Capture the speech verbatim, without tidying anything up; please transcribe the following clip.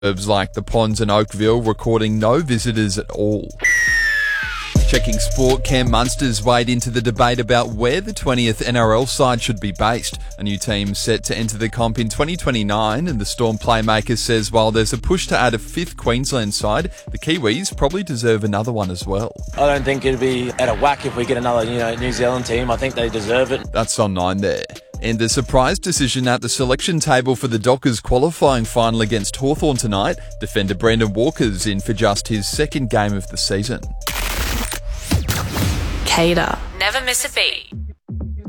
suburbs like the Ponds and Oakville recording no visitors at all. Checking sport, Cam Munster's weighed into the debate about where the twentieth N R L side should be based. A new team set to enter the comp in twenty twenty-nine, and the Storm playmaker says while there's a push to add a fifth Queensland side, the Kiwis probably deserve another one as well. I don't think it'd be out of whack if we get another, you know, New Zealand team. I think they deserve it. That's on nine there. And a surprise decision at the selection table for the Dockers qualifying final against Hawthorn tonight. Defender Brandon Walker's in for just his second game of the season. Cater. Never miss a beat.